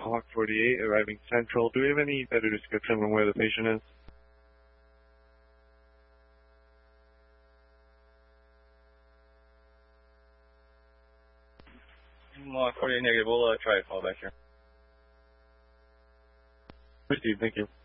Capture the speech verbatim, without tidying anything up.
Hawk forty-eight arriving central. Do we have any better description on where the patient is? Hawk forty-eight negative. We'll uh, try to call back here. Received. Thank you.